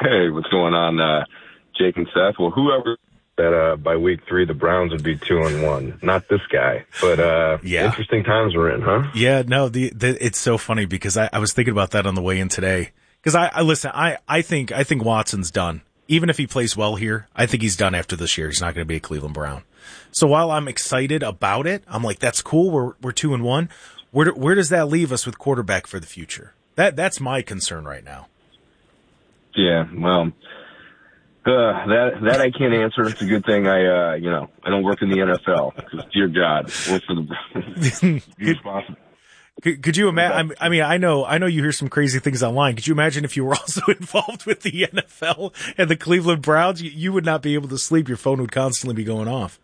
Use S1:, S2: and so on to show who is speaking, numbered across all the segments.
S1: Hey, what's going on, Jake and Seth? Well, whoever that by week 3 the Browns would be 2-1. Not this guy, but interesting times we're in, huh?
S2: Yeah, no, it's so funny because I was thinking about that on the way in today. Because I think Watson's done. Even if he plays well here, I think he's done after this year. He's not going to be a Cleveland Brown. So while I'm excited about it, I'm like, that's cool. We're 2-1. Where does that leave us with quarterback for the future? That's my concern right now.
S1: Yeah, well, that I can't answer. It's a good thing I don't work in the NFL because, dear God, work for the responsible.
S2: Could you imagine? I mean, I know you hear some crazy things online. Could you imagine if you were also involved with the NFL and the Cleveland Browns? You would not be able to sleep. Your phone would constantly be going off.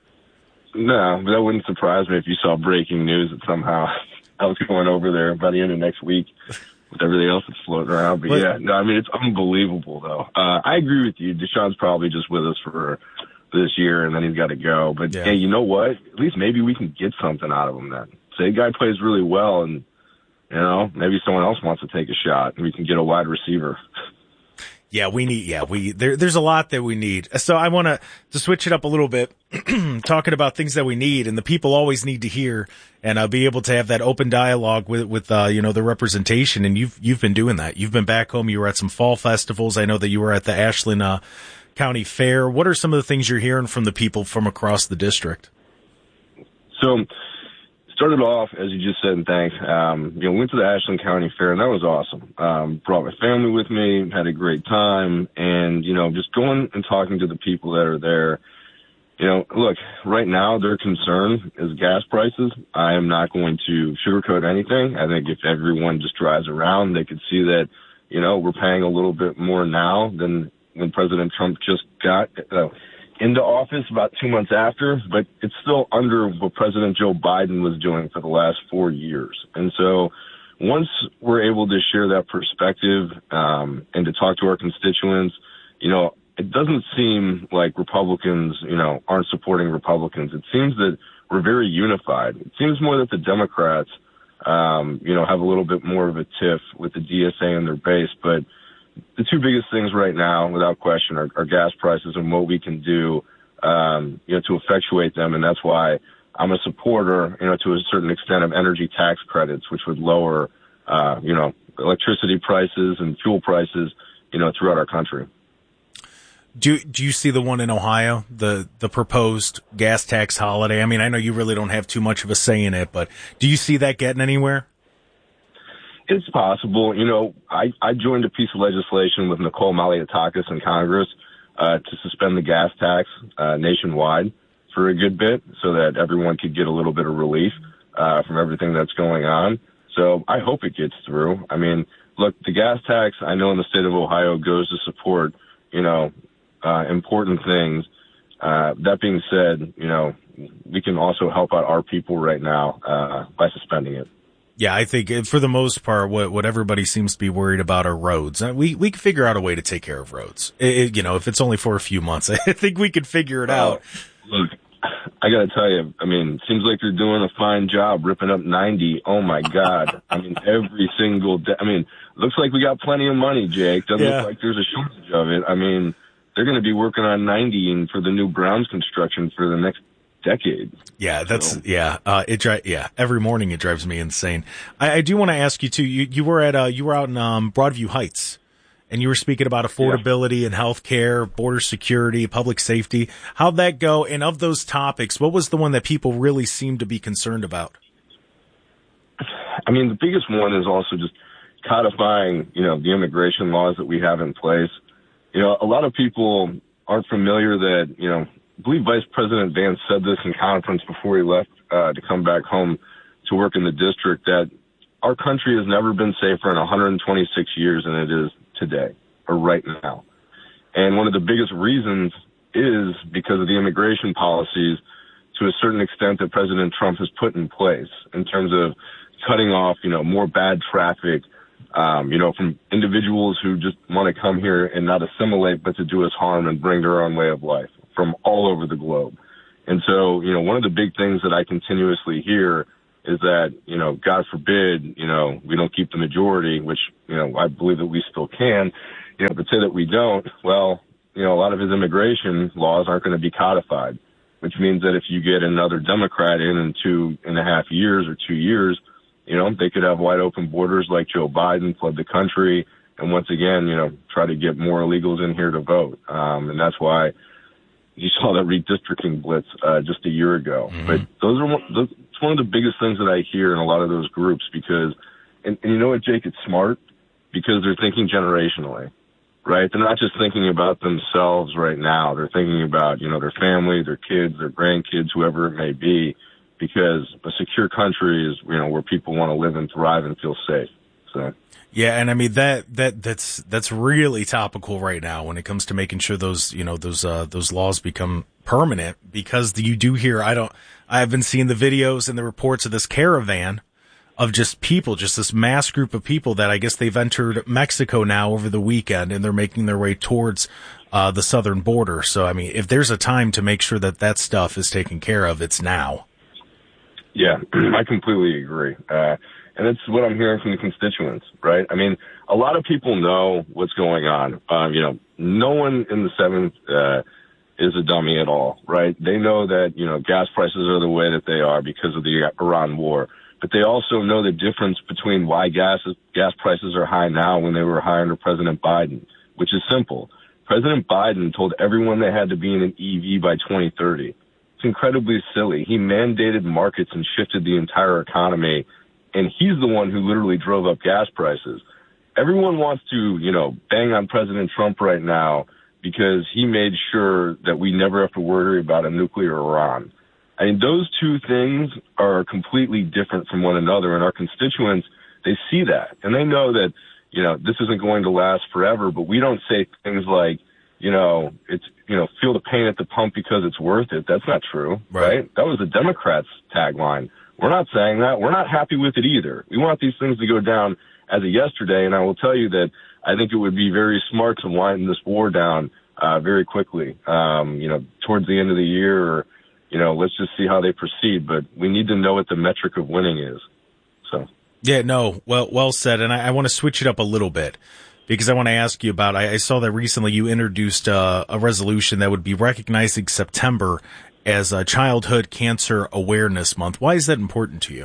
S1: No, that wouldn't surprise me if you saw breaking news that somehow I was going over there by the end of next week with everything else that's floating around. But yeah, no, I mean, it's unbelievable, though. I agree with you. Deshaun's probably just with us for this year, and then he's got to go. But, hey, you know what? At least maybe we can get something out of him then. Say a guy plays really well, and, maybe someone else wants to take a shot, and we can get a wide receiver.
S2: Yeah, there's a lot that we need. So I want to switch it up a little bit, talking about things that we need and the people always need to hear, and be able to have that open dialogue with the representation. And you've been doing that. You've been back home. You were at some fall festivals. I know that you were at the Ashland County Fair. What are some of the things you're hearing from the people from across the district?
S1: So, started off, as you just said, and thanks. Went to the Ashland County Fair, and that was awesome. Brought my family with me, had a great time, and, just going and talking to the people that are there. Look, right now their concern is gas prices. I am not going to sugarcoat anything. I think if everyone just drives around, they could see that, we're paying a little bit more now than when President Trump just got into office about 2 months after, but it's still under what President Joe Biden was doing for the last 4 years. And so once we're able to share that perspective and to talk to our constituents, it doesn't seem like Republicans, aren't supporting Republicans. It seems that we're very unified. It seems more that the Democrats, have a little bit more of a tiff with the DSA in their base, but the two biggest things right now, without question, are gas prices and what we can do, to effectuate them. And that's why I'm a supporter, to a certain extent, of energy tax credits, which would lower, electricity prices and fuel prices, throughout our country.
S2: Do you see the one in Ohio, the proposed gas tax holiday? I mean, I know you really don't have too much of a say in it, but do you see that getting anywhere?
S1: It's possible. I joined a piece of legislation with Nicole Malliotakis in Congress to suspend the gas tax nationwide for a good bit so that everyone could get a little bit of relief from everything that's going on. So I hope it gets through. I mean, look, the gas tax, I know in the state of Ohio, goes to support, important things. That being said, we can also help out our people right now by suspending it.
S2: Yeah, I think for the most part, what everybody seems to be worried about are roads. We can figure out a way to take care of roads. If it's only for a few months, I think we could figure it out.
S1: Look, I got to tell you, it seems like they're doing a fine job ripping up 90. Oh my God. Every single day. Looks like we got plenty of money, Jake. Doesn't look like there's a shortage of it. They're going to be working on 90 and for the new Browns construction for the next decade.
S2: Yeah, every morning it drives me insane. I do want to ask you too. You were out in Broadview Heights, and you were speaking about affordability and healthcare, border security, public safety. How'd that go? And of those topics, what was the one that people really seemed to be concerned about?
S1: The biggest one is also just codifying, the immigration laws that we have in place. A lot of people aren't familiar that, I believe Vice President Vance said this in conference before he left to come back home to work in the district, that our country has never been safer in 126 years than it is today or right now. And one of the biggest reasons is because of the immigration policies to a certain extent that President Trump has put in place in terms of cutting off, more bad traffic, from individuals who just want to come here and not assimilate, but to do us harm and bring their own way of life from all over the globe. And so, one of the big things that I continuously hear is that, God forbid, we don't keep the majority, which, I believe that we still can, but say that we don't, well, a lot of his immigration laws aren't going to be codified, which means that if you get another Democrat in 2.5 years or 2 years, they could have wide open borders like Joe Biden, flood the country, and once again, try to get more illegals in here to vote. And that's why you saw that redistricting blitz just a year ago. Mm-hmm. But it's one of the biggest things that I hear in a lot of those groups because, and you know what, Jake, it's smart because they're thinking generationally, right? They're not just thinking about themselves right now. They're thinking about, their family, their kids, their grandkids, whoever it may be, because a secure country is, where people want to live and thrive and feel safe. So.
S2: Yeah, and I mean that's really topical right now when it comes to making sure those laws become permanent, because you do hear I've been seeing the videos and the reports of this caravan of just people, just this mass group of people that I guess they've entered Mexico now over the weekend and they're making their way towards the southern border. So I mean, if there's a time to make sure that stuff is taken care of, it's now.
S1: Yeah, I completely agree. And it's what I'm hearing from the constituents, right? I mean, a lot of people know what's going on. No one in the seventh is a dummy at all, right? They know that, gas prices are the way that they are because of the Iran war. But they also know the difference between why gas prices are high now when they were high under President Biden, which is simple. President Biden told everyone they had to be in an EV by 2030. It's incredibly silly. He mandated markets and shifted the entire economy, and he's the one who literally drove up gas prices. Everyone wants to, bang on President Trump right now because he made sure that we never have to worry about a nuclear Iran. I mean, those two things are completely different from one another, and our constituents, they see that, and they know that, this isn't going to last forever, but we don't say things like, it's, feel the pain at the pump because it's worth it. That's not true, right? That was the Democrats' tagline. We're not saying that. We're not happy with it either. We want these things to go down as of yesterday, and I will tell you that I think it would be very smart to wind this war down very quickly, towards the end of the year, or, let's just see how they proceed. But we need to know what the metric of winning is. So. Yeah,
S2: no, well said. And I want to switch it up a little bit because I want to ask you about, I saw that recently you introduced a resolution that would be recognizing September as a Childhood Cancer Awareness Month. Why is that important to you?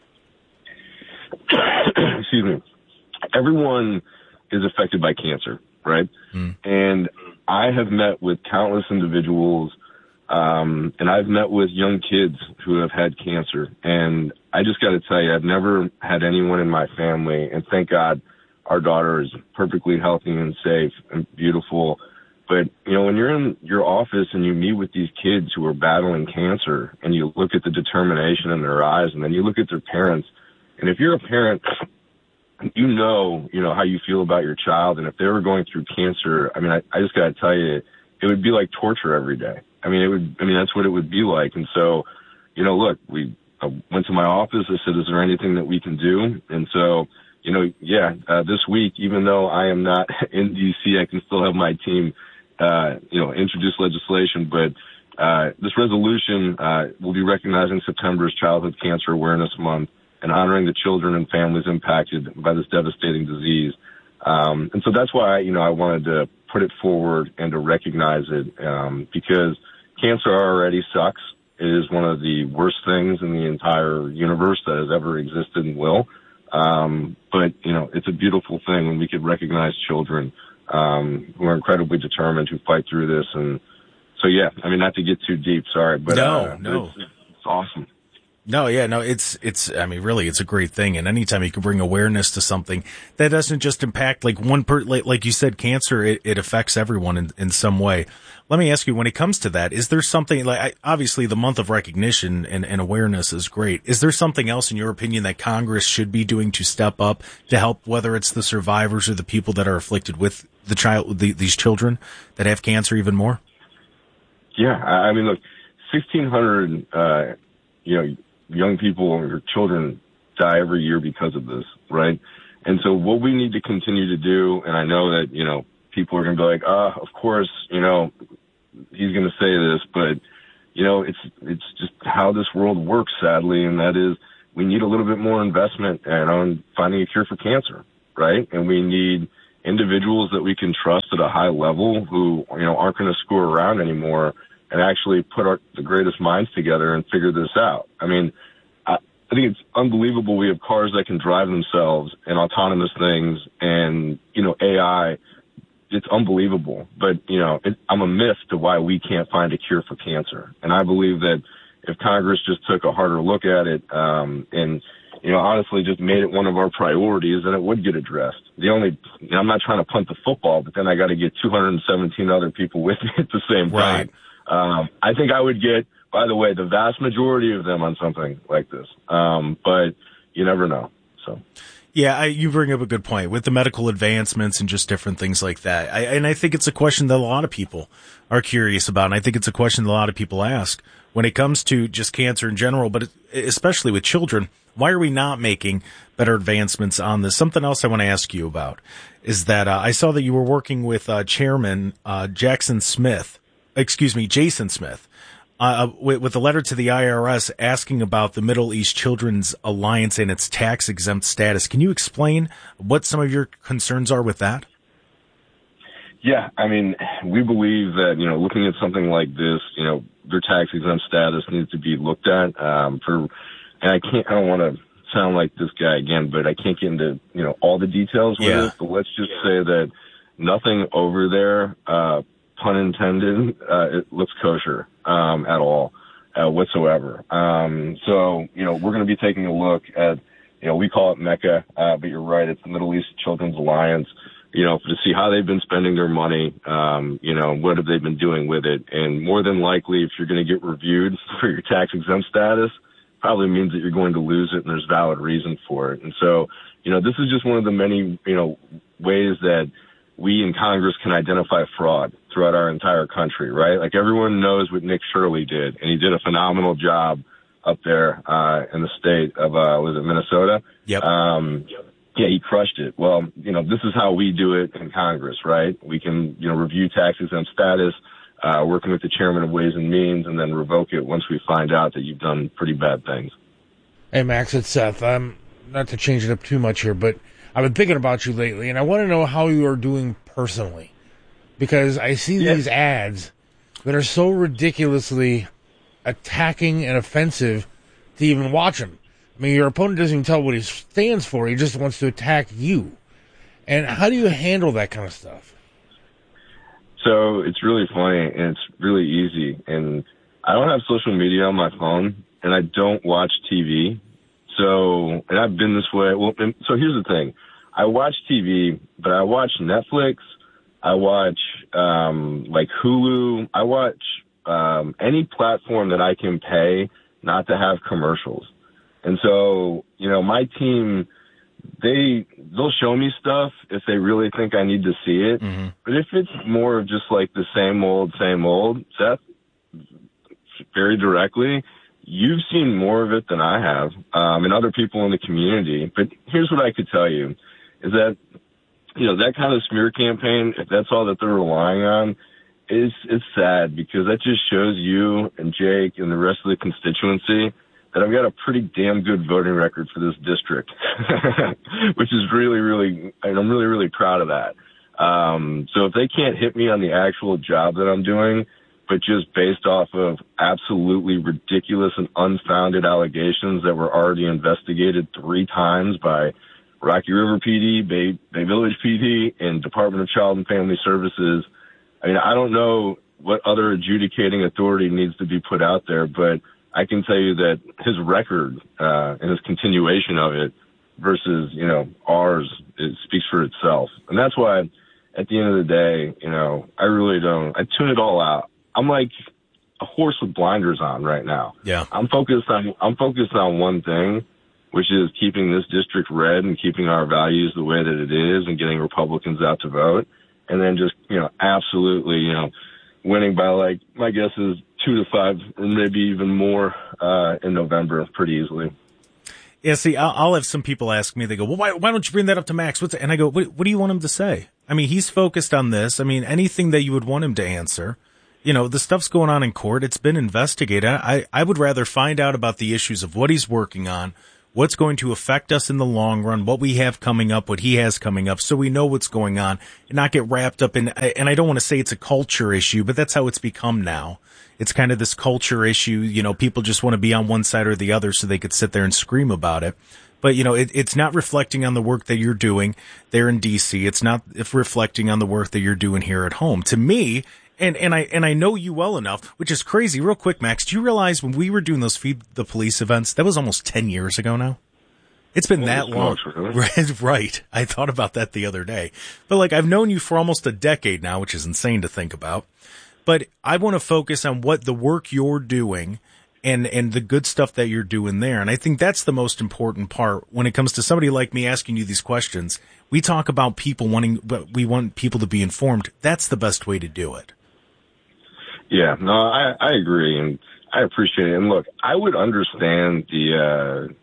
S1: Excuse me. Everyone is affected by cancer, right? And I have met with countless individuals, and I've met with young kids who have had cancer. And I just got to tell you, I've never had anyone in my family, and thank God our daughter is perfectly healthy and safe and beautiful. But, when you're in your office and you meet with these kids who are battling cancer and you look at the determination in their eyes and then you look at their parents, and if you're a parent, you know how you feel about your child. And if they were going through cancer, I just got to tell you, it would be like torture every day. That's what it would be like. And so, look, I went to my office. I said, is there anything that we can do? And so, this week, even though I am not in D.C., I can still have my team introduce legislation, but this resolution will be recognizing September as Childhood Cancer Awareness Month and honoring the children and families impacted by this devastating disease. And so that's why, I wanted to put it forward and to recognize it because cancer already sucks. It is one of the worst things in the entire universe that has ever existed and will. But it's a beautiful thing when we could recognize children who are incredibly determined, who fight through this. And so, not to get too deep, sorry, but
S2: no.
S1: It's awesome.
S2: No, yeah, no, it's really, it's a great thing. And anytime you can bring awareness to something that doesn't just impact like one like you said, cancer, it affects everyone in some way. Let me ask you, when it comes to that, is there something obviously the month of recognition and awareness is great. Is there something else in your opinion that Congress should be doing to step up to help, whether it's the survivors or the people that are afflicted with these children that have cancer even more?
S1: Yeah. Look, 1,600, young people or children die every year because of this, right? And so what we need to continue to do, and I know that, people are going to be like, of course, he's going to say this, but, it's just how this world works, sadly, and that is we need a little bit more investment on finding a cure for cancer, right? And we need individuals that we can trust at a high level who, aren't going to screw around anymore and actually put the greatest minds together and figure this out. I mean, I think it's unbelievable we have cars that can drive themselves and autonomous things and, AI. It's unbelievable. But, I'm a myth to why we can't find a cure for cancer. And I believe that if Congress just took a harder look at it, and honestly just made it one of our priorities, then it would get addressed. I'm not trying to punt the football, but then I got to get 217 other people with me at the same time. Right. I think I would get, by the way, the vast majority of them on something like this. But you never know. So.
S2: Yeah, you bring up a good point with the medical advancements and just different things like that. And I think it's a question that a lot of people are curious about. And I think it's a question that a lot of people ask when it comes to just cancer in general, but especially with children. Why are we not making better advancements on this? Something else I want to ask you about is that I saw that you were working with Chairman Jason Smith, with a letter to the IRS asking about the Middle East Children's Alliance and its tax-exempt status. Can you explain what some of your concerns are with that?
S1: Yeah, I mean, we believe that, looking at something like this, their tax-exempt status needs to be looked at. And I don't want to sound like this guy again, but I can't get into, all the details with it. But let's just say that nothing over there, pun intended, it looks kosher at all whatsoever. So, we're going to be taking a look at, we call it Mecca, but you're right, it's the Middle East Children's Alliance, to see how they've been spending their money, what have they been doing with it. And more than likely, if you're going to get reviewed for your tax-exempt status, probably means that you're going to lose it and there's valid reason for it. And so, this is just one of the many, ways that we in Congress can identify fraud throughout our entire country, right? Like everyone knows what Nick Shirley did, and he did a phenomenal job up there in the state of, was it Minnesota?
S2: Yep.
S1: Yeah, he crushed it. Well, this is how we do it in Congress, right? We can, review tax-exempt status, working with the chairman of Ways and Means, and then revoke it once we find out that you've done pretty bad things.
S3: Hey, Max, it's Seth. Not to change it up too much here, but I've been thinking about you lately, and I want to know how you are doing personally. Because I see these ads that are so ridiculously attacking and offensive to even watch them. I mean, your opponent doesn't even tell what he stands for. He just wants to attack you. And how do you handle that kind of stuff?
S1: So it's really funny, and it's really easy. And I don't have social media on my phone, and I don't watch TV. So, and I've been this way. Well, so here's the thing. I watch TV, but I watch Netflix. I watch, like Hulu. I watch, any platform that I can pay not to have commercials. And so, my team, they'll show me stuff if they really think I need to see it. Mm-hmm. But if it's more of just like the same old, Seth, very directly, you've seen more of it than I have, and other people in the community. But here's what I could tell you is that, that kind of smear campaign, if that's all that they're relying on, it's sad because that just shows you and Jake and the rest of the constituency that I've got a pretty damn good voting record for this district, which is really, really, and I'm really, really proud of that. So if they can't hit me on the actual job that I'm doing, but just based off of absolutely ridiculous and unfounded allegations that were already investigated 3 times by Rocky River PD, Bay Village PD, and Department of Child and Family Services. I mean, I don't know what other adjudicating authority needs to be put out there, but I can tell you that his record and his continuation of it versus, ours, it speaks for itself. And that's why at the end of the day, I really don't, I tune it all out. I'm like a horse with blinders on right now.
S2: Yeah.
S1: I'm focused on one thing, which is keeping this district red and keeping our values the way that it is and getting Republicans out to vote. And then just, absolutely, winning by like, my guess is 2-5 or maybe even more, in November pretty easily.
S2: Yeah. See, I'll have some people ask me, they go, well, why don't you bring that up to Max? And I go, what do you want him to say? I mean, he's focused on this. I mean, anything that you would want him to answer. The stuff's going on in court. It's been investigated. I would rather find out about the issues of what he's working on, what's going to affect us in the long run, what we have coming up, what he has coming up, so we know what's going on and not get wrapped up in, and I don't want to say it's a culture issue, but that's how it's become now. It's kind of this culture issue. You know, people just want to be on one side or the other so they could sit there and scream about it. But, you know, it's not reflecting on the work that you're doing there in DC. It's not reflecting on the work that you're doing here at home. To me, and I know you well enough, which is crazy. Real quick, Max, do you realize when we were doing those Feed the Police events, that was almost 10 years ago now? It's been that long. Right. I thought about that the other day. But like, I've known you for almost a decade now, which is insane to think about. But I want to focus on what the work you're doing and the good stuff that you're doing there. And I think that's the most important part when it comes to somebody like me asking you these questions. We talk about people we want people to be informed. That's the best way to do it.
S1: Yeah, no, I agree, and I appreciate it. And look, I would understand the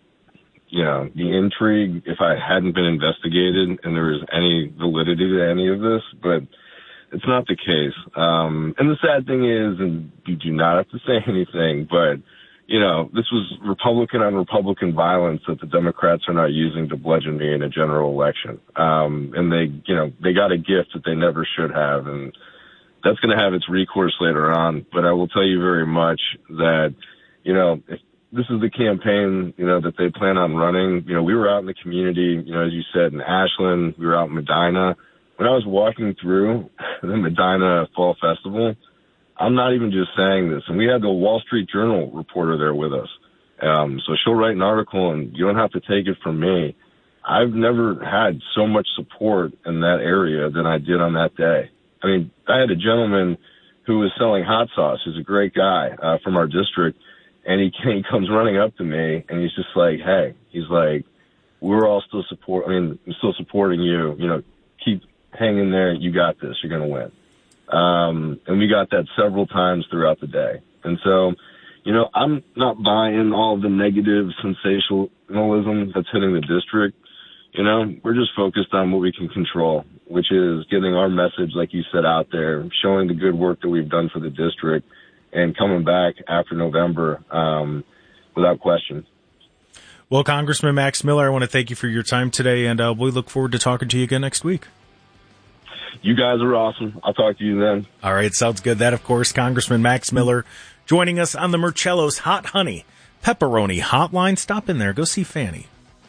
S1: intrigue if I hadn't been investigated and there was any validity to any of this, but it's not the case. And the sad thing is, and you do not have to say anything, but, you know, this was Republican on Republican violence that the Democrats are not using to bludgeon me in a general election. And they got a gift that they never should have. And that's going to have its recourse later on. But I will tell you very much that, you know, if this is the campaign, you know, that they plan on running, you know, we were out in the community, you know, as you said, in Ashland, we were out in Medina. When I was walking through the Medina Fall Festival, I'm not even just saying this, and we had the Wall Street Journal reporter there with us. So she'll write an article, and you don't have to take it from me. I've never had so much support in that area than I did on that day. I mean, I had a gentleman who was selling hot sauce, who's a great guy from our district, and he comes running up to me, and he's just like, hey, he's like, we're all still I'm still supporting you, you know, keep hang in there. You got this. You're going to win. And we got that several times throughout the day. And so, you know, I'm not buying all of the negative sensationalism that's hitting the district. You know, we're just focused on what we can control, which is getting our message, like you said, out there, showing the good work that we've done for the district and coming back after November, without question.
S2: Well, Congressman Max Miller, I want to thank you for your time today, and we look forward to talking to you again next week.
S1: You guys are awesome. I'll talk to you then.
S2: All right. Sounds good. That, of course, Congressman Max Miller joining us on the Murcello's Hot Honey Pepperoni Hotline. Stop in there. Go see Fanny.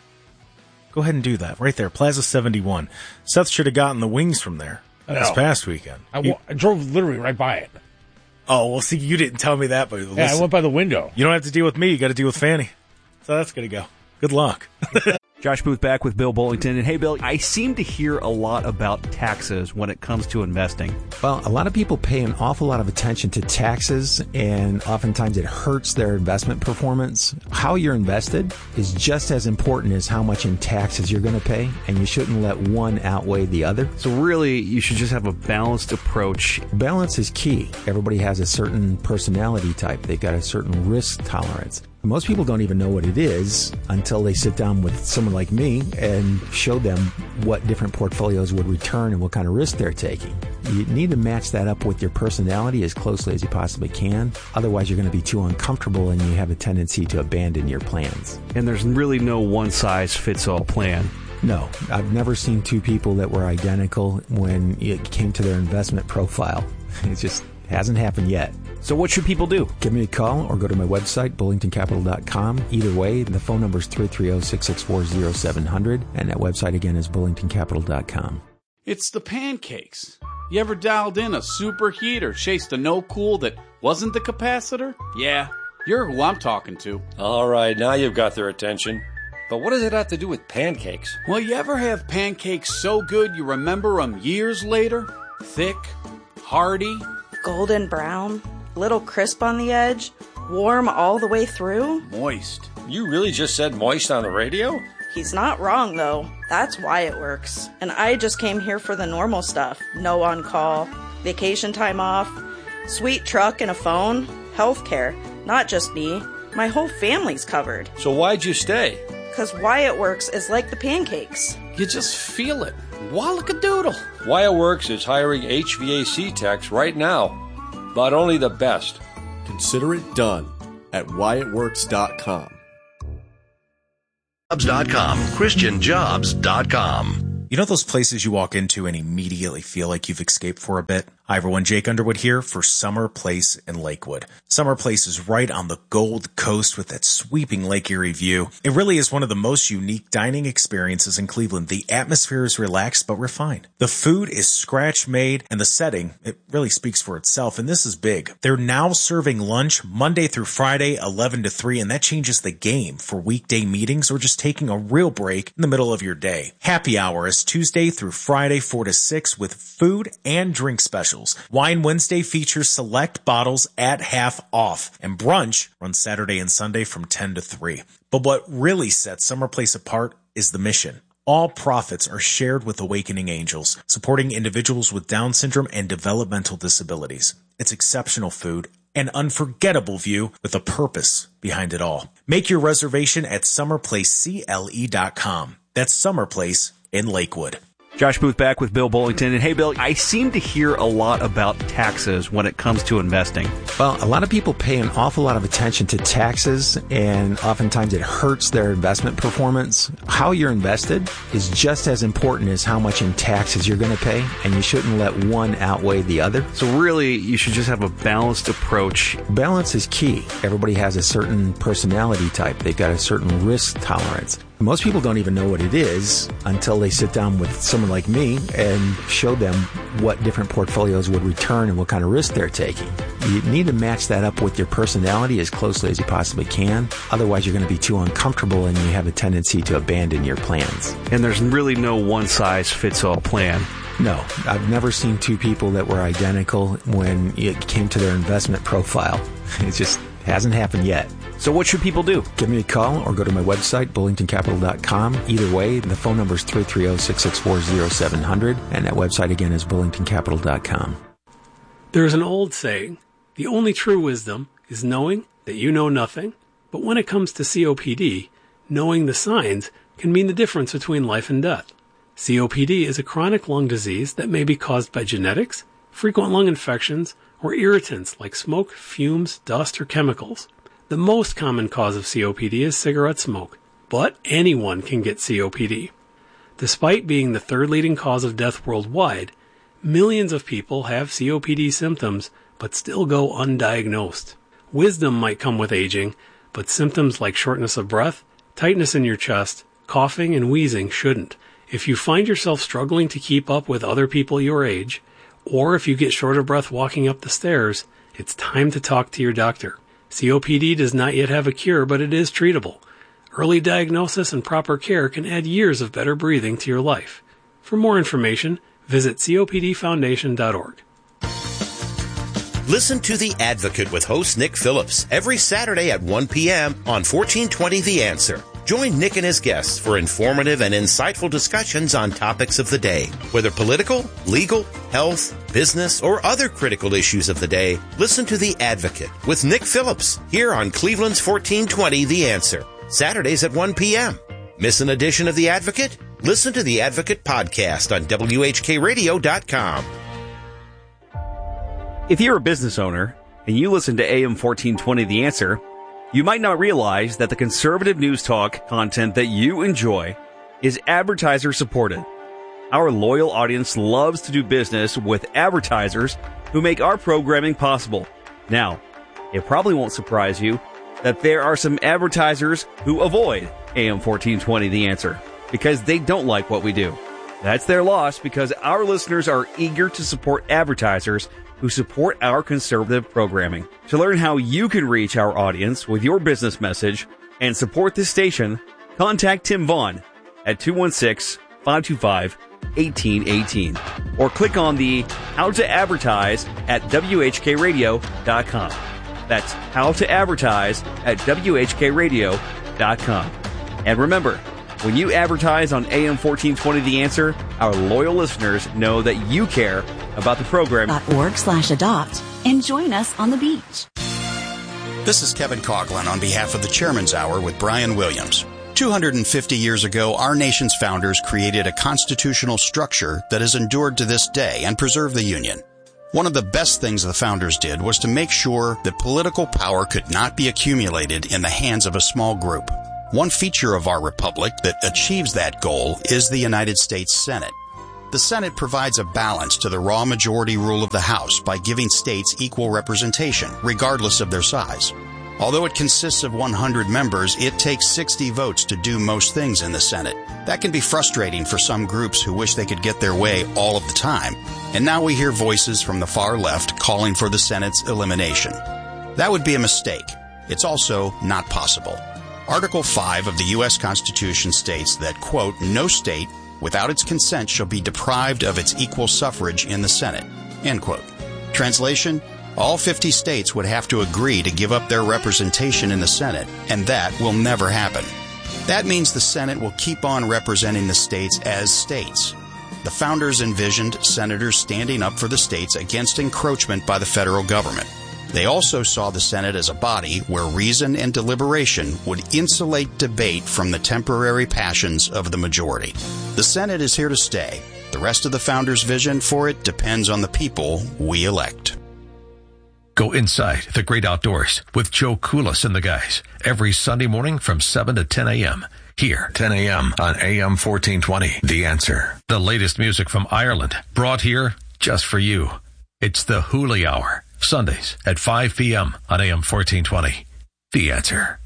S2: Go ahead and do that right there. Plaza 71. Seth should have gotten the wings from there this past weekend.
S3: I drove literally right by it.
S2: Oh, well, see, you didn't tell me that, but listen,
S3: yeah, I went by the window.
S2: You don't have to deal with me. You got to deal with Fanny. So that's going to go. Good luck.
S4: Josh Booth back with Bill Bullington. And hey, Bill, I seem to hear a lot about taxes when it comes to investing.
S5: Well, a lot of people pay an awful lot of attention to taxes, and oftentimes it hurts their investment performance. How you're invested is just as important as how much in taxes you're going to pay, and you shouldn't let one outweigh the other.
S4: So really, you should just have a balanced approach.
S5: Balance is key. Everybody has a certain personality type. They've got a certain risk tolerance. Most people don't even know what it is until they sit down with someone like me and show them what different portfolios would return and what kind of risk they're taking. You need to match that up with your personality as closely as you possibly can. Otherwise, you're going to be too uncomfortable and you have a tendency to abandon your plans.
S4: And there's really no one-size-fits-all plan.
S5: No, I've never seen two people that were identical when it came to their investment profile. It just hasn't happened yet.
S4: So what should people do?
S5: Give me a call or go to my website, bullingtoncapital.com. Either way, the phone number is 330-664-0700, and that website again is bullingtoncapital.com.
S6: It's the pancakes. You ever dialed in a superheat or chased a no-cool that wasn't the capacitor? Yeah, you're who I'm talking to.
S7: All right, now you've got their attention. But what does it have to do with pancakes?
S6: Well, you ever have pancakes so good you remember them years later? Thick, hearty,
S8: golden brown, little crisp on the edge, warm all the way through.
S6: Moist.
S7: You really just said moist on the radio?
S8: He's not wrong, though. That's why it works. And I just came here for the normal stuff. No on-call, vacation time off, sweet truck and a phone, healthcare. Not just me. My whole family's covered.
S7: So why'd you stay?
S8: Because Wyatt Works is like the pancakes.
S6: You just feel it. Wallakadoodle.
S7: Wyatt Works is hiring HVAC techs right now, but only the best.
S9: Consider it done at WyattWorks.com. ChristianJobs.com.
S2: You know those places you walk into and immediately feel like you've escaped for a bit? Hi everyone, Jake Underwood here for Summer Place in Lakewood. Summer Place is right on the Gold Coast with that sweeping Lake Erie view. It really is one of the most unique dining experiences in Cleveland. The atmosphere is relaxed but refined. The food is scratch-made and the setting, it really speaks for itself, and this is big. They're now serving lunch Monday through Friday, 11 to 3, and that changes the game for weekday meetings or just taking a real break in the middle of your day. Happy hour is Tuesday through Friday, 4 to 6 with food and drink specials. Wine Wednesday features select bottles at half off, and brunch runs Saturday and Sunday from 10 to 3. But what really sets Summer Place apart is the mission. All profits are shared with Awakening Angels, supporting individuals with Down syndrome and developmental disabilities. It's exceptional food, an unforgettable view with a purpose behind it all. Make your reservation at summerplacecle.com. That's Summer Place in Lakewood.
S4: Josh Booth back with Bill Bullington. And hey, Bill, I seem to hear a lot about taxes when it comes to investing.
S5: Well, a lot of people pay an awful lot of attention to taxes, and oftentimes it hurts their investment performance. How you're invested is just as important as how much in taxes you're going to pay, and you shouldn't let one outweigh the other.
S4: So really, you should just have a balanced approach.
S5: Balance is key. Everybody has a certain personality type. They've got a certain risk tolerance. Most people don't even know what it is until they sit down with someone like me and show them what different portfolios would return and what kind of risk they're taking. You need to match that up with your personality as closely as you possibly can. Otherwise, you're going to be too uncomfortable and you have a tendency to abandon your plans.
S4: And there's really no one-size-fits-all plan.
S5: No, I've never seen two people that were identical when it came to their investment profile. It just hasn't happened yet.
S4: So what should people do?
S5: Give me a call or go to my website, bullingtoncapital.com. Either way, the phone number is 330-664-0700, and that website again is bullingtoncapital.com.
S10: There's an old saying, the only true wisdom is knowing that you know nothing. But when it comes to COPD, knowing the signs can mean the difference between life and death. COPD is a chronic lung disease that may be caused by genetics, frequent lung infections, or irritants like smoke, fumes, dust, or chemicals. The most common cause of COPD is cigarette smoke, but anyone can get COPD. Despite being the third leading cause of death worldwide, millions of people have COPD symptoms but still go undiagnosed. Wisdom might come with aging, but symptoms like shortness of breath, tightness in your chest, coughing, and wheezing shouldn't. If you find yourself struggling to keep up with other people your age, or if you get short of breath walking up the stairs, it's time to talk to your doctor. COPD does not yet have a cure, but it is treatable. Early diagnosis and proper care can add years of better breathing to your life. For more information, visit copdfoundation.org.
S9: Listen to The Advocate with host Nick Phillips every Saturday at 1 p.m. on 1420 The Answer. Join Nick and his guests for informative and insightful discussions on topics of the day. Whether political, legal, health, business, or other critical issues of the day, listen to The Advocate with Nick Phillips here on Cleveland's 1420 The Answer. Saturdays at 1 p.m. Miss an edition of The Advocate? Listen to The Advocate podcast on WHKRadio.com.
S4: If you're a business owner and you listen to AM 1420 The Answer, you might not realize that the conservative news talk content that you enjoy is advertiser supported. Our loyal audience loves to do business with advertisers who make our programming possible. Now, it probably won't surprise you that there are some advertisers who avoid AM 1420 The Answer because they don't like what we do. That's their loss because our listeners are eager to support advertisers who support our conservative programming. To learn how you can reach our audience with your business message and support this station, contact Tim Vaughn at 216-525-1818 or click on the How to Advertise at WHKRadio.com. That's How to Advertise at WHKRadio.com. And remember, when you advertise on AM 1420 The Answer, our loyal listeners know that you care about the program.
S11: .org/adopt and join us on the beach.
S12: This is Kevin Coughlin on behalf of the Chairman's Hour with Brian Williams. 250 years ago, our nation's founders created a constitutional structure that has endured to this day and preserved the Union. One of the best things the founders did was to make sure that political power could not be accumulated in the hands of a small group. One feature of our republic that achieves that goal is the United States Senate. The Senate provides a balance to the raw majority rule of the House by giving states equal representation, regardless of their size. Although it consists of 100 members, it takes 60 votes to do most things in the Senate. That can be frustrating for some groups who wish they could get their way all of the time. And now we hear voices from the far left calling for the Senate's elimination. That would be a mistake. It's also not possible. Article 5 of the U.S. Constitution states that, quote, no state without its consent shall be deprived of its equal suffrage in the Senate, end quote. Translation, all 50 states would have to agree to give up their representation in the Senate, and that will never happen. That means the Senate will keep on representing the states as states. The founders envisioned senators standing up for the states against encroachment by the federal government. They also saw the Senate as a body where reason and deliberation would insulate debate from the temporary passions of the majority. The Senate is here to stay. The rest of the founders' vision for it depends on the people we elect.
S13: Go inside the great outdoors with Joe Koulis and the guys every Sunday morning from 7 to 10 a.m. Here, 10 a.m. on AM 1420. The Answer. The latest music from Ireland brought here just for you. It's the Hooli Hour. Sundays at 5 p.m. on AM 1420. The Answer.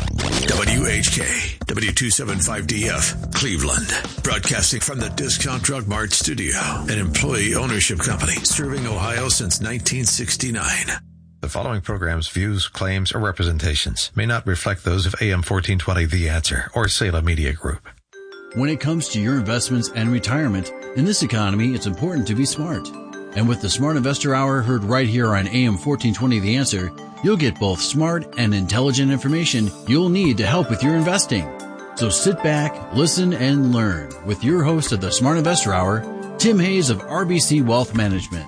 S14: WHK, W275DF, Cleveland. Broadcasting from the Discount Drug Mart studio, an employee ownership company serving Ohio since 1969.
S13: The following program's views, claims, or representations may not reflect those of AM 1420 The Answer or Salem Media Group.
S15: When it comes to your investments and retirement, in this economy, it's important to be smart. And with the Smart Investor Hour heard right here on AM 1420 The Answer, you'll get both smart and intelligent information you'll need to help with your investing. So sit back, listen, and learn with your host of the Smart Investor Hour, Tim Hayes of RBC Wealth Management.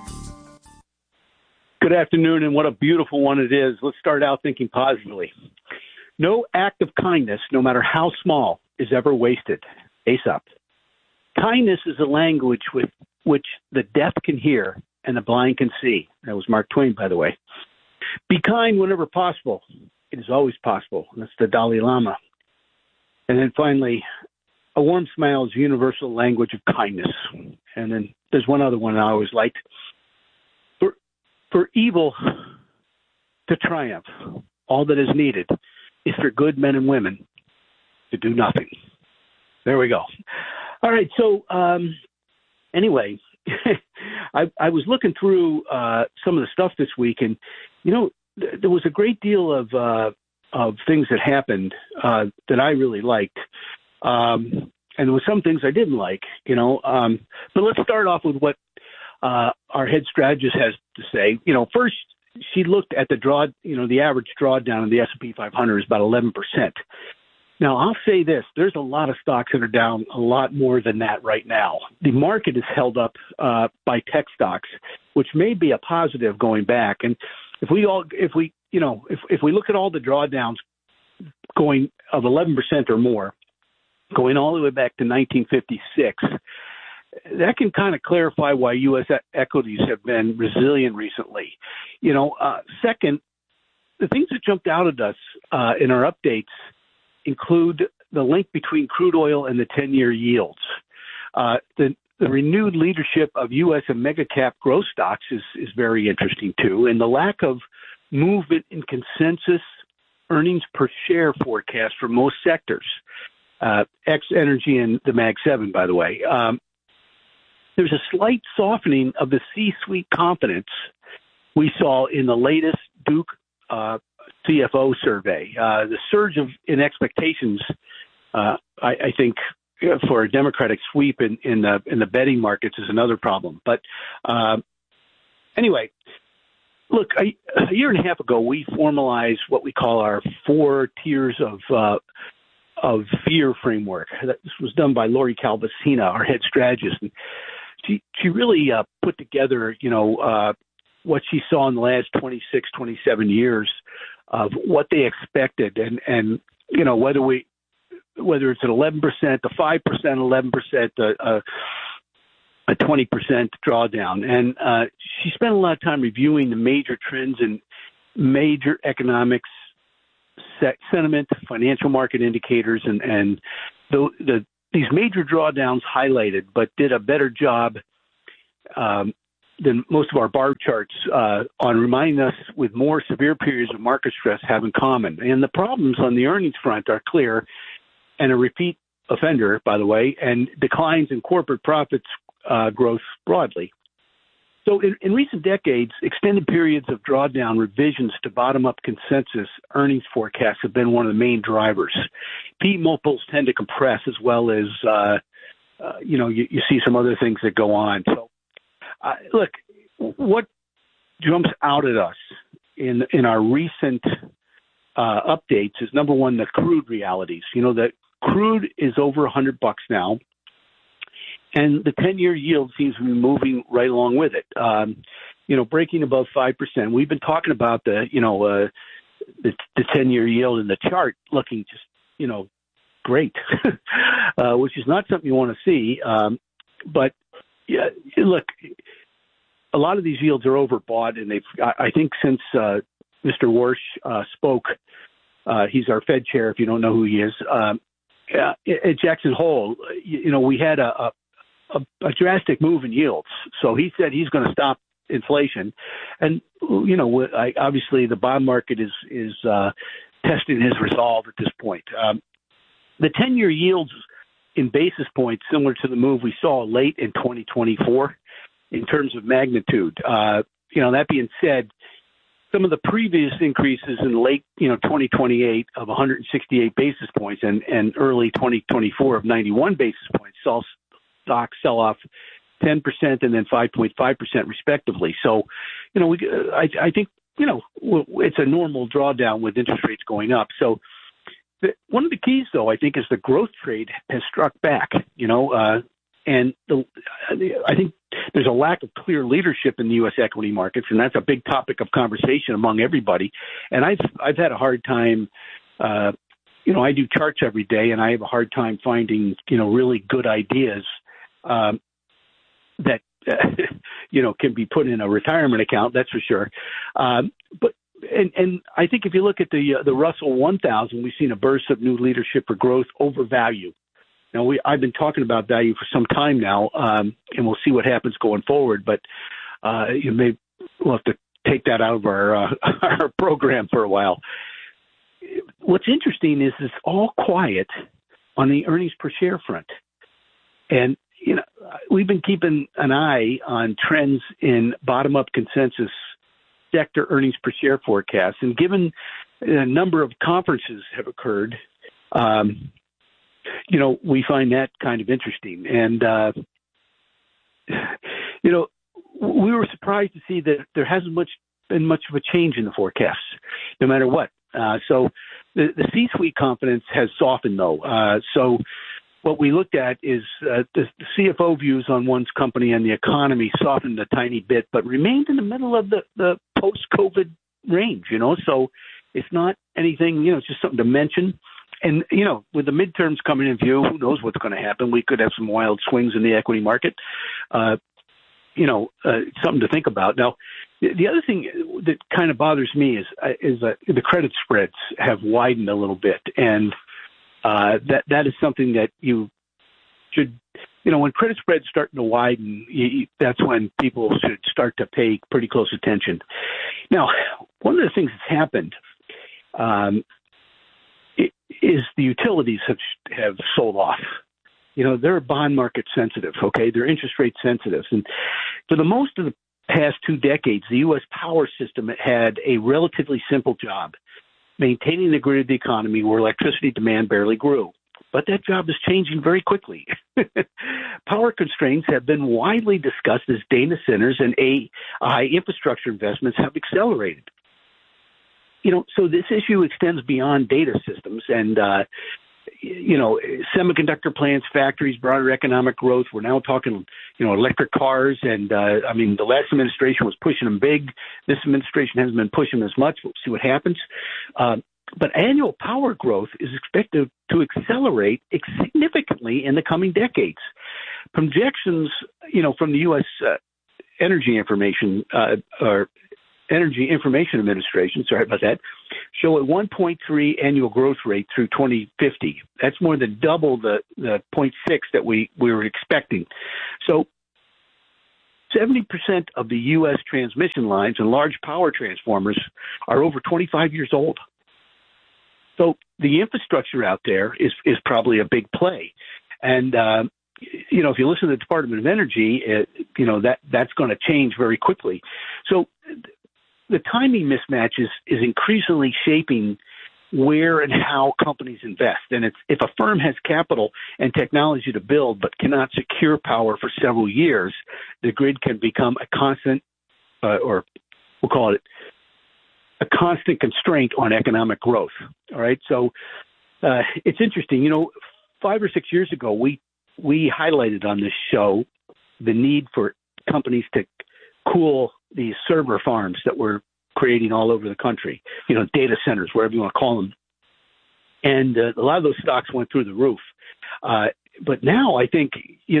S16: Good afternoon, and what a beautiful one it is. Let's start out thinking positively. No act of kindness, no matter how small, is ever wasted. Aesop. Kindness is a language with which the deaf can hear and the blind can see. That was Mark Twain, by the way. Be kind whenever possible. It is always possible. That's the Dalai Lama. And then finally, a warm smile is a universal language of kindness. And then there's one other one I always liked. For evil to triumph, all that is needed is for good men and women to do nothing. There we go. All right, so anyway, I was looking through some of the stuff this week, and there was a great deal of things that happened that I really liked, and there were some things I didn't like. But let's start off with what our head strategist has to say. First, she looked at the average drawdown of the S&P 500 is about 11%. Now, I'll say this. There's a lot of stocks that are down a lot more than that right now. The market is held up by tech stocks, which may be a positive going back. And if we look at all the drawdowns going of 11% or more, going all the way back to 1956, that can kind of clarify why U.S. equities have been resilient recently. Second, the things that jumped out at us in our updates include the link between crude oil and the 10-year yields. The renewed leadership of U.S. and mega-cap growth stocks is very interesting, too, and the lack of movement in consensus earnings per share forecast for most sectors, ex-energy and the Mag 7, by the way. There's a slight softening of the C-suite confidence we saw in the latest Duke CFO survey. The surge in expectations, I think, for a Democratic sweep in the betting markets is another problem. But anyway, look, a year and a half ago, we formalized what we call our 4 tiers of fear framework. This was done by Lori Calvasina, our head strategist. And she really put together, what she saw in the last 26, 27 years of what they expected, and whether it's an 11%, a 5%, 11%, a 20% drawdown. And she spent a lot of time reviewing the major trends in major economics sentiment, financial market indicators, and these major drawdowns highlighted, but did a better job than most of our bar charts on reminding us with more severe periods of market stress have in common. And the problems on the earnings front are clear and a repeat offender, by the way, and declines in corporate profits growth broadly. So in recent decades, extended periods of drawdown revisions to bottom-up consensus earnings forecasts have been one of the main drivers. P multiples tend to compress as well as, you see some other things that go on. So, look, what jumps out at us in our recent updates is, number one, the crude realities. You know, that crude is over $100 now, and the 10-year yield seems to be moving right along with it. Breaking above 5%. We've been talking about the 10-year yield in the chart looking just, great, which is not something you want to see. But yeah, look, a lot of these yields are overbought, and I think since Mr. Warsh spoke, he's our Fed chair, if you don't know who he is, at Jackson Hole, we had a drastic move in yields. So he said he's going to stop inflation. And, obviously the bond market is testing his resolve at this point. The 10-year yields in basis points, similar to the move we saw late in 2024 in terms of magnitude. That being said, some of the previous increases in late, 2028 of 168 basis points and early 2024 of 91 basis points saw stocks sell off 10% and then 5.5% respectively. So, I think, it's a normal drawdown with interest rates going up. So one of the keys, though, I think, is the growth trade has struck back, and I think there's a lack of clear leadership in the U.S. equity markets, and that's a big topic of conversation among everybody. And I've had a hard time, I do charts every day, and I have a hard time finding, really good ideas that, can be put in a retirement account, that's for sure. But I think if you look at the Russell 1000, we've seen a burst of new leadership for growth over value. Now, I've been talking about value for some time now, and we'll see what happens going forward. But we'll have to take that out of our program for a while. What's interesting is it's all quiet on the earnings per share front, and we've been keeping an eye on trends in bottom-up consensus sector earnings per share forecasts, and given a number of conferences have occurred, we find that kind of interesting. And, we were surprised to see that there hasn't been much of a change in the forecasts, no matter what. So the C-suite confidence has softened, though. So what we looked at is the CFO views on one's company and the economy softened a tiny bit, but remained in the middle of the post-COVID range, So it's not anything, it's just something to mention. And, with the midterms coming in view, who knows what's going to happen? We could have some wild swings in the equity market. Something to think about. Now, the other thing that kind of bothers me is the credit spreads have widened a little bit. And that is something that you should, when credit spreads starting to widen, that's when people should start to pay pretty close attention. Now, one of the things that's happened is the utilities have sold off. They're bond market sensitive, okay? They're interest rate sensitive. And for the most of the past 2 decades, the U.S. power system had a relatively simple job, maintaining the grid of the economy where electricity demand barely grew. But that job is changing very quickly. Power constraints have been widely discussed as data centers and AI infrastructure investments have accelerated. So this issue extends beyond data systems and, semiconductor plants, factories, broader economic growth. We're now talking, electric cars. And, the last administration was pushing them big. This administration hasn't been pushing them as much. We'll see what happens. But annual power growth is expected to accelerate significantly in the coming decades. Projections, from the U.S. Energy Information Energy Information Administration, sorry about that, show a 1.3 annual growth rate through 2050. That's more than double the 0.6 that we were expecting. So 70% of the U.S. transmission lines and large power transformers are over 25 years old. So the infrastructure out there is probably a big play. And, if you listen to the Department of Energy, that's going to change very quickly. So the timing mismatch is increasingly shaping where and how companies invest. And if a firm has capital and technology to build but cannot secure power for several years, the grid can become a constant, or we'll call it a constant constraint on economic growth. All right. So it's interesting. 5 or 6 years ago, we highlighted on this show the need for companies to cool these server farms that we're creating all over the country, data centers, wherever you want to call them. And a lot of those stocks went through the roof. But now I think,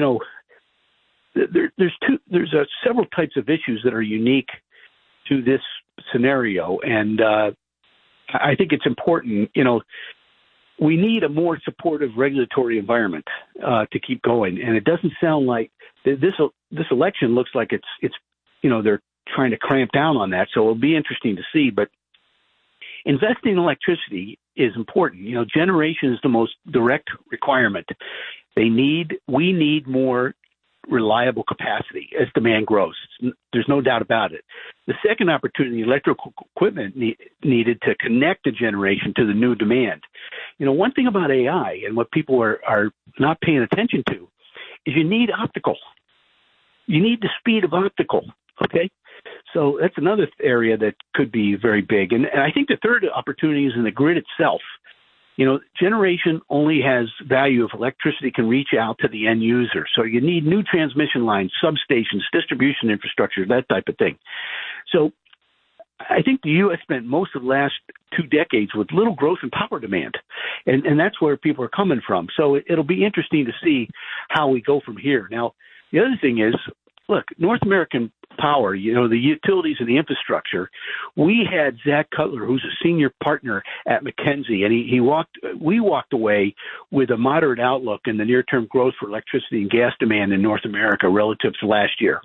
S16: there's several types of issues that are unique to this scenario. And I think it's important, we need a more supportive regulatory environment to keep going. And it doesn't sound like this election looks like it's they're trying to cramp down on that. So it'll be interesting to see. But investing in electricity is important. Generation is the most direct requirement. We need more reliable capacity as demand grows. There's no doubt about it. The second opportunity, electrical equipment needed to connect the generation to the new demand. One thing about AI and what people are not paying attention to is you need optical. You need the speed of optical, okay? So that's another area that could be very big. And I think the third opportunity is in the grid itself. Generation only has value if electricity can reach out to the end user. So you need new transmission lines, substations, distribution infrastructure, that type of thing. So I think the U.S. spent most of the last 2 decades with little growth in power demand. And that's where people are coming from. So it'll be interesting to see how we go from here. Now, the other thing is, look, North American Power, the utilities and the infrastructure, we had Zach Cutler, who's a senior partner at McKinsey, and we walked away with a moderate outlook in the near-term growth for electricity and gas demand in North America relative to last year.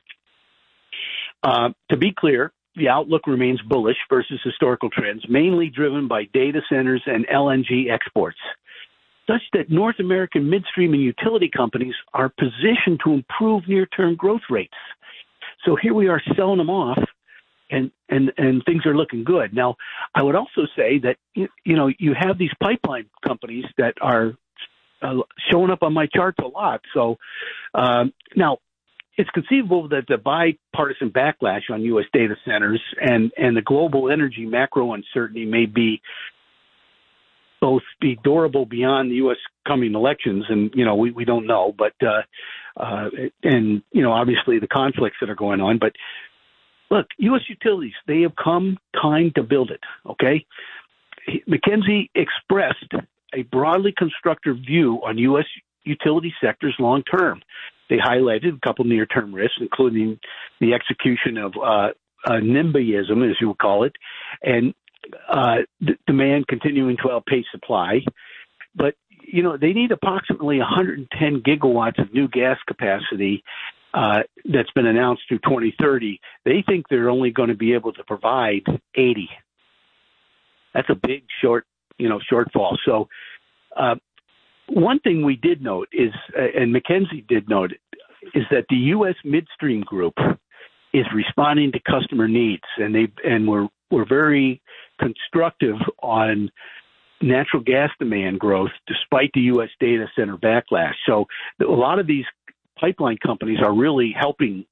S16: To be clear, the outlook remains bullish versus historical trends, mainly driven by data centers and LNG exports, such that North American midstream and utility companies are positioned to improve near-term growth rates. So here we are selling them off, and things are looking good. Now, I would also say that, you have these pipeline companies that are showing up on my charts a lot. So now, it's conceivable that the bipartisan backlash on U.S. data centers and the global energy macro uncertainty may be durable beyond the U.S. coming elections, and we don't know, but obviously the conflicts that are going on. But look, U.S. utilities, they have come time to build it. Okay, McKinsey expressed a broadly constructive view on U.S. utility sectors long term. They highlighted a couple near-term risks, including the execution of NIMBYism, as you would call it, and demand continuing to outpace supply. But, they need approximately 110 gigawatts of new gas capacity that's been announced through 2030. They think they're only going to be able to provide 80. That's a big shortfall. So one thing we did note is, and McKinsey did note, is that the U.S. midstream group is responding to customer needs, and we're very constructive on natural gas demand growth despite the U.S. data center backlash. So a lot of these pipeline companies are really helping,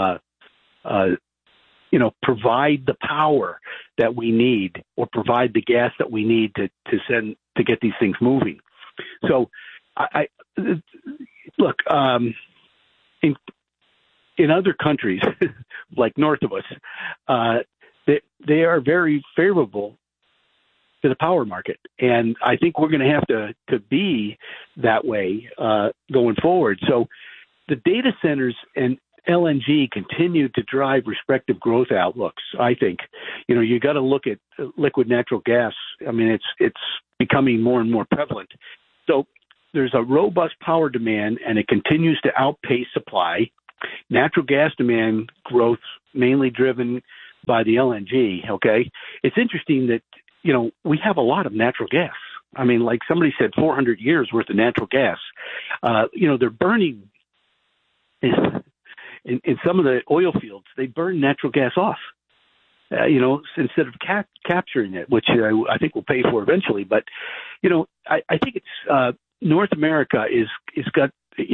S16: provide the power that we need, or provide the gas that we need to get these things moving. So I look, in other countries like north of us, they are very favorable to the power market, and I think we're going to have to be that way going forward. So the data centers, and LNG continued to drive respective growth outlooks. I think, you got to look at liquid natural gas. I mean, it's becoming more and more prevalent. So there's a robust power demand, and it continues to outpace supply. Natural gas demand growth mainly driven by the LNG. Okay, it's interesting that we have a lot of natural gas. I mean, like somebody said, 400 years worth of natural gas. They're burning in some of the oil fields. They burn natural gas off, instead of capturing it, which I think we'll pay for eventually. But, I think it's North America is got,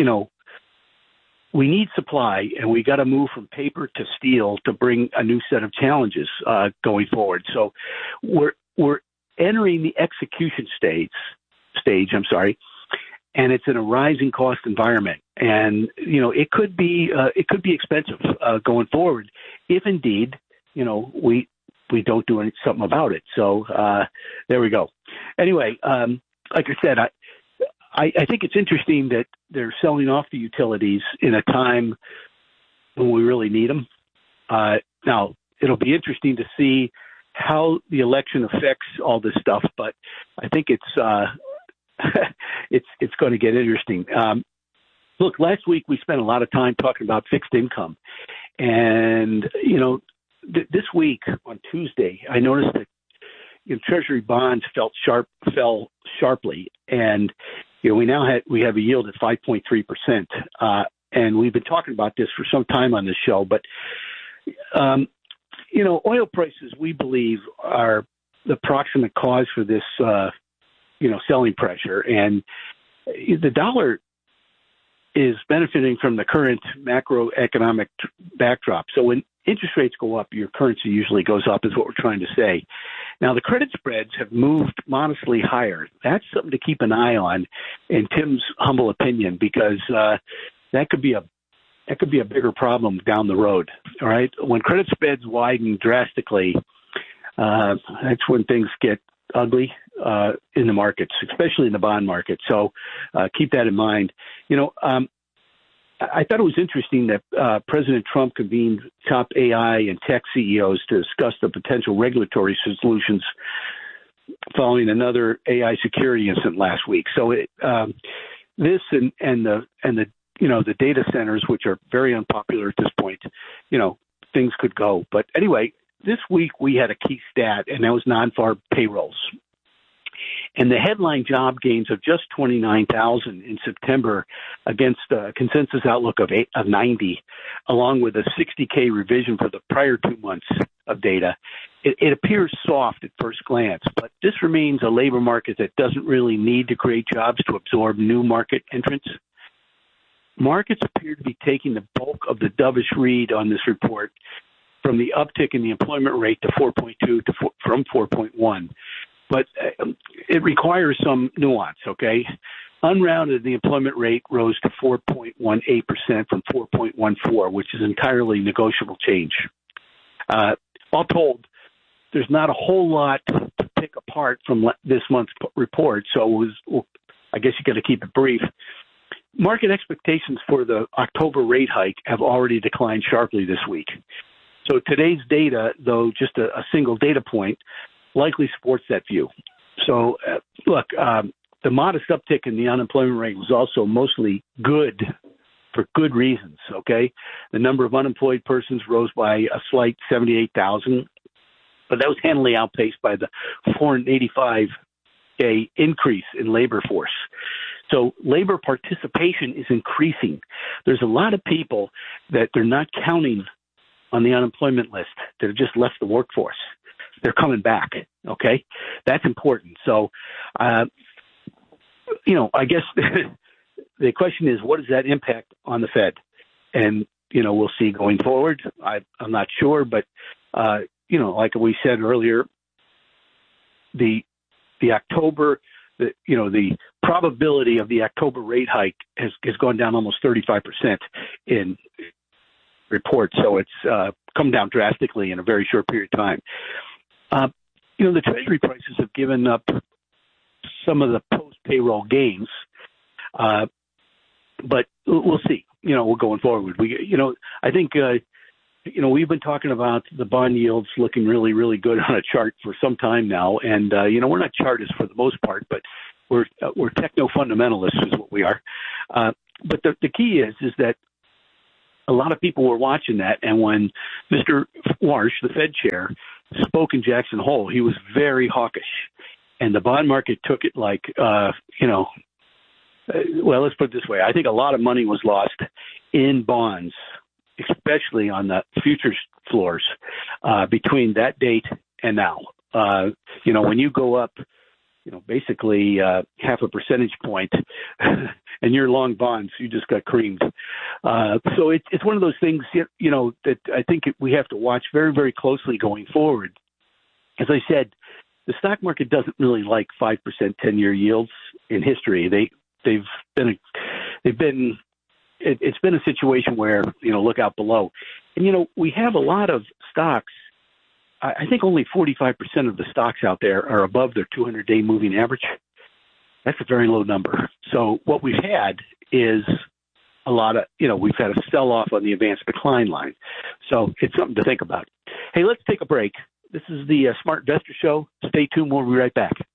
S16: we need supply, and we got to move from paper to steel to bring a new set of challenges going forward. So we're entering the execution stage. And it's in a rising cost environment, and it could be expensive going forward if indeed we don't do something about it. So there we go. Anyway, like I said, I think it's interesting that they're selling off the utilities in a time when we really need them. Now it'll be interesting to see how the election affects all this stuff, but I think it's going to get interesting. Look, last week we spent a lot of time talking about fixed income, and this week on Tuesday I noticed that Treasury bonds fell sharply, and we have a yield at 5.3%, and we've been talking about this for some time on this show, but oil prices, we believe, are the proximate cause for this selling pressure, and the dollar is benefiting from the current macroeconomic backdrop. So when interest rates go up, your currency usually goes up, is what we're trying to say. Now, the credit spreads have moved modestly higher. That's something to keep an eye on, in Tim's humble opinion, because that could be a bigger problem down the road. All right, when credit spreads widen drastically, that's when things get ugly in the markets, especially in the bond market. So keep that in mind. I thought it was interesting that President Trump convened top AI and tech CEOs to discuss the potential regulatory solutions following another AI security incident last week. So this and the data centers, which are very unpopular at this point, things could go. But anyway, this week we had a key stat, and that was non-farm payrolls. And the headline job gains of just 29,000 in September against a consensus outlook of 90, along with a 60K revision for the prior 2 months of data, it appears soft at first glance. But this remains a labor market that doesn't really need to create jobs to absorb new market entrants. Markets appear to be taking the bulk of the dovish read on this report, from the uptick in the employment rate to 4.2 from 4.1. But it requires some nuance, okay? Unrounded, the employment rate rose to 4.18% from 4.14, which is entirely negotiable change. All told, there's not a whole lot to pick apart from this month's report, so I guess you got to keep it brief. Market expectations for the October rate hike have already declined sharply this week. So today's data, though just a single data point, likely supports that view. So, look, the modest uptick in the unemployment rate was also mostly good for good reasons, okay? The number of unemployed persons rose by a slight 78,000, but that was handily outpaced by the 485K increase in labor force. So labor participation is increasing. There's a lot of people that they're not counting on the unemployment list that have just left the workforce. They're coming back, okay? That's important. So, I guess the question is, what does that impact on the Fed? And, we'll see going forward. I'm not sure, but, like we said earlier, the October, the probability of the October rate hike has gone down almost 35% in reports. So it's come down drastically in a very short period of time. The Treasury prices have given up some of the post-payroll gains, but we'll see. we're going forward. I think we've been talking about the bond yields looking really, really good on a chart for some time now, and we're not chartists for the most part, but we're techno fundamentalists is what we are. But the key is that a lot of people were watching that, and when Mr. Warsh, the Fed chair, spoke in Jackson Hole, he was very hawkish, and the bond market took it like, well, let's put it this way. I think a lot of money was lost in bonds, especially on the futures floors, between that date and now. When you go up, basically half a percentage point and you're long bonds, you just got creamed. So it's one of those things, that I think we have to watch very, very closely going forward. As I said, the stock market doesn't really like 5% 10-year yields in history. It's been a situation where, look out below. And, we have a lot of stocks. I think only 45% of the stocks out there are above their 200-day moving average. That's a very low number. So what we've had is a lot of, we've had a sell-off on the advanced decline line. So it's something to think about. Hey, let's take a break. This is the Smart Investor Show. Stay tuned. We'll be right back.